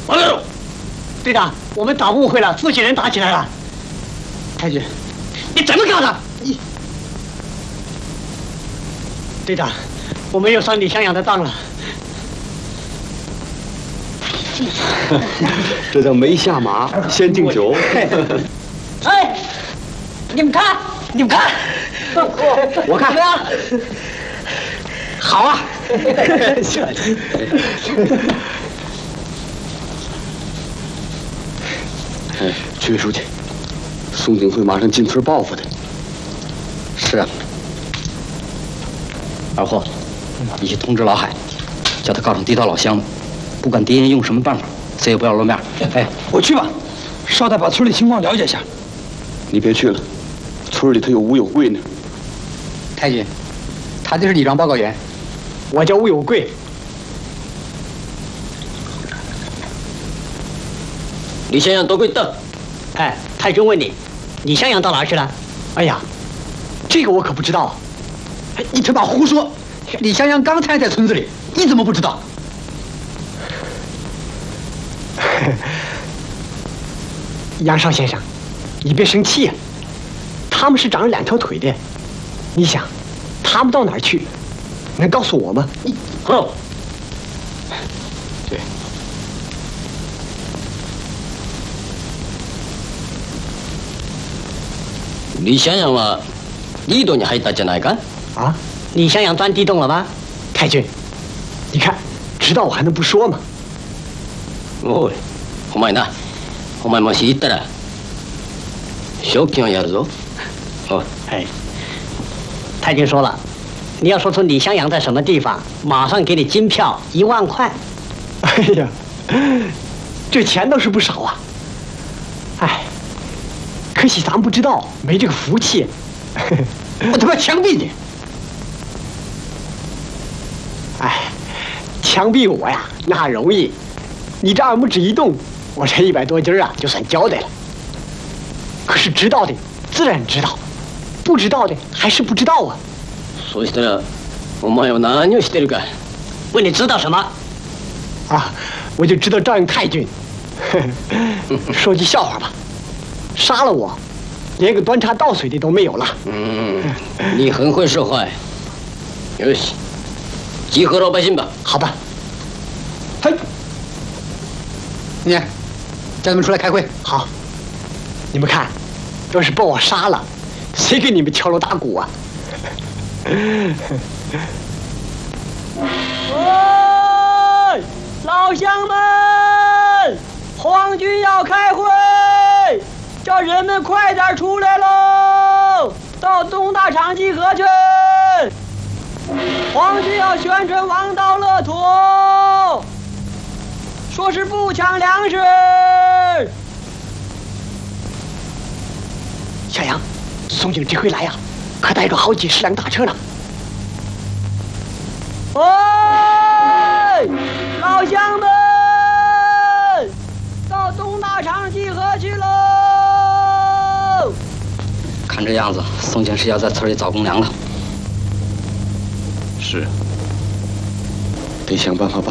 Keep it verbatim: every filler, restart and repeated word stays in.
哎呦，队长，我们打误会了，自己人打起来了。太君，你怎么搞的？你，队长，我们又上李襄阳的当了。 这叫没下马先敬酒。 哎，你们看，你们看， 我看， 好啊！ 区委书记，宋景会马上进村报复的。 是啊，二货，你去通知老海，叫他告上地道老乡，不管敌人用什么办法，谁也不要露面。 哎，我去吧，捎带把村里情况了解一下。 你别去了，村里头有吴有贵呢。 太君，他就是里长报告员， 我叫吴有贵。 李襄阳都归到。 哎，太君问你，李襄阳到哪儿去了？哎呀，这个我可不知道啊！ 哎，你他妈胡说！李襄阳刚才在村子里，你怎么不知道？ 杨少先生，你别生气呀、啊。他们是长了两条腿的，你想，他们到哪儿去？能告诉我吗？你哦， 对。 李襄陽はリードに入ったんじゃないか？ 啊，李襄陽钻地洞了吗？太君，你看，知道我还能不说吗？ おい、お前な、お前もし行ったら賞金をやるぞ。哦， 哎，太君说了，你要说出李襄阳在什么地方，马上给你金票一万块。哎呀，这钱倒是不少啊。哎，可惜咱不知道，没这个福气。 我他妈枪毙你！ 哎，枪毙我呀，那容易。你这二拇指一动，我这一百多斤啊，就算交代了。可是知道的自然知道。不知道的还是不知道啊。 そうしたらお前は何をしてるか。 问你知道什么？啊，我就知道照应太君。说句笑话吧，杀了我，连个端茶倒水的都没有了。 嗯，你很会说话。よし、集合老百姓吧。 好吧。 嘿，你叫他们出来开会。 好。你们看，要是把我杀了。谁给你们敲锣打鼓啊？喂，老乡们，皇军要开会，叫人们快点出来喽，到东大场集合去。皇军要宣传王道乐土，说是不抢粮食。小杨。宋景这回来呀、啊，可带着好几十辆大车呢。喂，老乡们，到东大场集合去喽！ 看这样子，宋景是要在村里找公粮了。 是，得想办法把